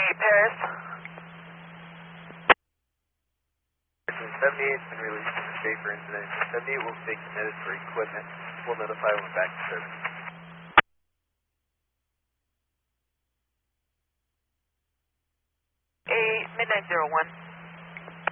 Paris. 78's been released from the Schaefer incident. 78 will stay committed for equipment. We'll notify when back to service. Midnight 01.